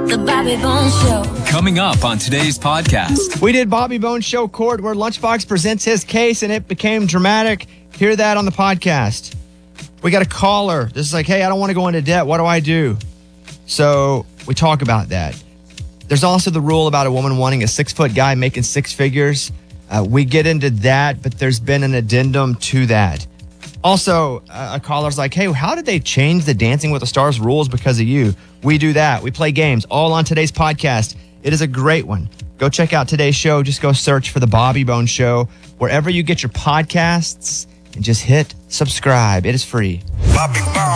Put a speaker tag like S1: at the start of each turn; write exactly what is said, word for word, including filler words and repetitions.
S1: The Bobby Bones Show.
S2: Coming up on today's podcast.
S3: We did Bobby Bones Show Court where Lunchbox presents his case and it became dramatic. Hear that on the podcast. We got a caller. This is like, hey, I don't want to go into debt. What do I do? So we talk about that. There's also the rule about a woman wanting a six-foot guy making six figures. Uh, we get into that, but there's been an addendum to that. Also, uh, a caller's like, hey, how did they change the Dancing with the Stars rules because of you? We do that. We play games all on today's podcast. It is a great one. Go check out today's show. Just go search for The Bobby Bones Show wherever you get your podcasts and just hit subscribe. It is free. Bobby Bones.